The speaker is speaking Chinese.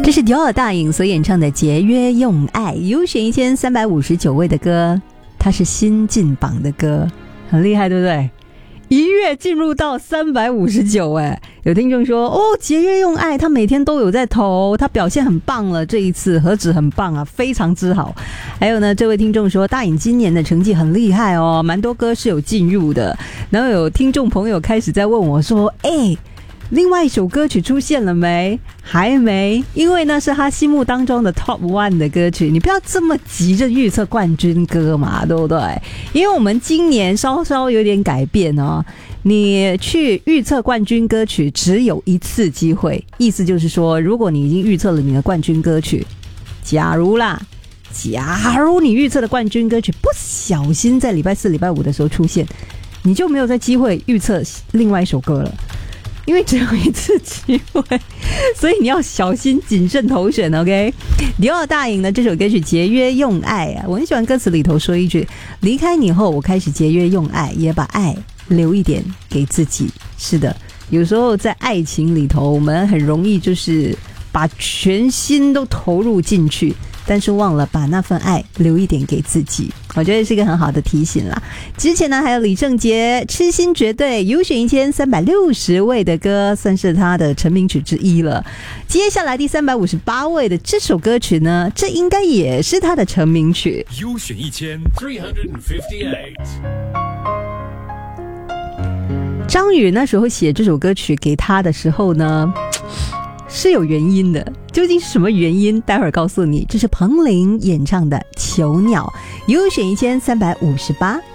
这是迪奥大颖所演唱的《节约用爱》，优选1359位的歌，它是新进榜的歌，很厉害对不对？一跃进入到359哎，有听众说节约用爱他每天都有在投，他表现很棒了，这一次何止很棒啊，非常之好。还有呢，这位听众说大颖今年的成绩很厉害哦，蛮多歌是有进入的。然后有听众朋友开始在问我说另外一首歌曲出现了没？还没，因为那是他心目当中的 Top 1 的歌曲，你不要这么急着预测冠军歌嘛，对不对？因为我们今年稍稍有点改变哦，你去预测冠军歌曲只有一次机会，意思就是说，如果你已经预测了你的冠军歌曲，假如你预测的冠军歌曲不小心在礼拜四、礼拜五的时候出现，你就没有再机会预测另外一首歌了。因为只有一次机会，所以你要小心谨慎投选 OK。 迪奥大颖的这首歌曲《节约用爱》啊，我很喜欢歌词里头说一句，离开你后我开始节约用爱，也把爱留一点给自己。是的，有时候在爱情里头我们很容易就是把全心都投入进去，但是忘了把那份爱留一点给自己，我觉得是一个很好的提醒啦。之前呢还有李圣杰痴心绝对，优选1360位的歌，算是他的成名曲之一了。接下来第358位的这首歌曲呢，这应该也是他的成名曲， 优选1358。 张宇那时候写这首歌曲给他的时候呢是有原因的，究竟是什么原因待会儿告诉你。这是彭羚演唱的《囚鸟》，优选1358。